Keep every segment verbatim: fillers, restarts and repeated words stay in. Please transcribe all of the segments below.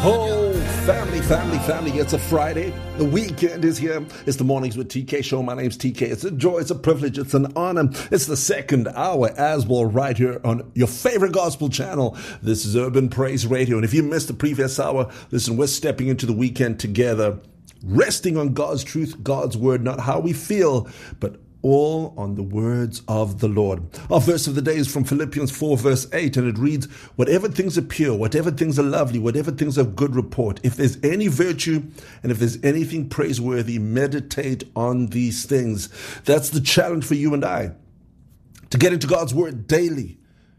Oh, family, family, family. It's a Friday. The weekend is here. It's the Mornings with T K show. My name's T K. It's a joy. It's a privilege. It's an honor. It's the second hour as well right here on your favorite gospel channel. This is Urban Praise Radio. And if you missed the previous hour, listen, we're stepping into the weekend together, resting on God's truth, God's word, not how we feel, but all on the words of the Lord. Our verse of the day is from Philippians four verse eight, and it reads, whatever things are pure, whatever things are lovely, whatever things of good report, if there's any virtue and if there's anything praiseworthy, meditate on these things. That's the challenge for you and I, to get into God's word daily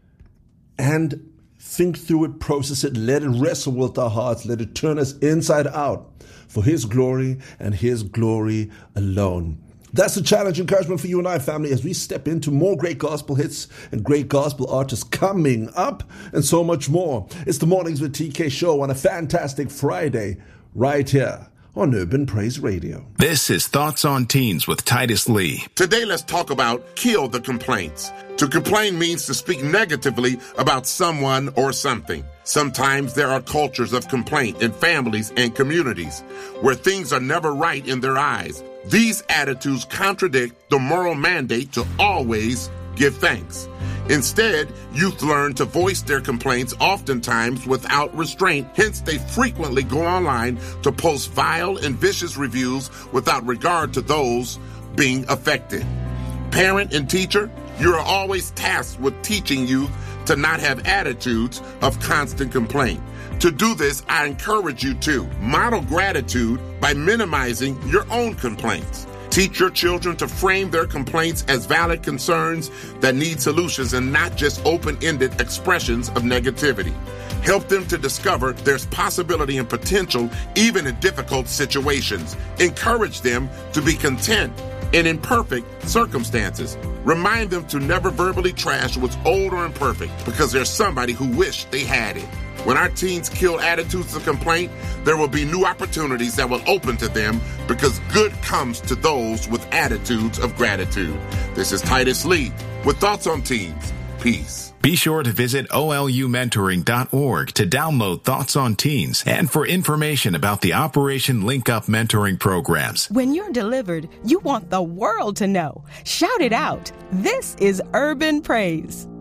and think through it, process it, let it wrestle with our hearts, let it turn us inside out for His glory and His glory alone. That's the challenge, encouragement for you and I, family, as we step into more great gospel hits and great gospel artists coming up and so much more. It's the Mornings with T K show on a fantastic Friday right here on Urban Praise Radio. This is Thoughts on Teens with Titus Lee. Today, let's talk about kill the complaints. To complain means to speak negatively about someone or something. Sometimes there are cultures of complaint in families and communities where things are never right in their eyes. These attitudes contradict the moral mandate to always give thanks. Instead, youth learn to voice their complaints oftentimes without restraint. Hence, they frequently go online to post vile and vicious reviews without regard to those being affected. Parent and teacher, you are always tasked with teaching youth to not have attitudes of constant complaint. To do this, I encourage you to model gratitude by minimizing your own complaints. Teach your children to frame their complaints as valid concerns that need solutions and not just open-ended expressions of negativity. Help them to discover there's possibility and potential even in difficult situations. Encourage them to be content in imperfect circumstances. Remind them to never verbally trash what's old or imperfect because there's somebody who wished they had it. When our teens kill attitudes of complaint, there will be new opportunities that will open to them because good comes to those with attitudes of gratitude. This is Titus Lee with Thoughts on Teens. Peace. Be sure to visit O L U mentoring dot org to download Thoughts on Teens and for information about the Operation Link Up mentoring programs. When you're delivered, you want the world to know. Shout it out. This is Urban Praise.